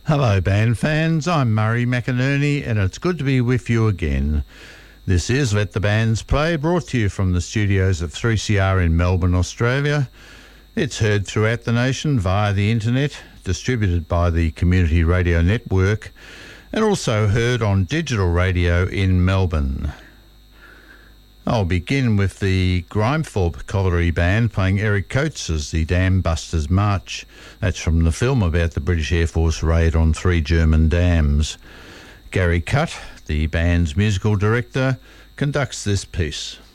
Hello band fans, I'm Murray McInerney and it's good to be with you again. This is Let the Bands Play, brought to you from the studios of 3CR in Melbourne, Australia. It's heard throughout the nation via the internet, distributed by the Community Radio Network, and also heard on digital radio in Melbourne. I'll begin with the Grimethorpe Colliery Band playing Eric Coates' The Dam Busters March. That's from the film about the British Air Force raid on 3 German dams. Gary Cutt, the band's musical director, conducts this piece.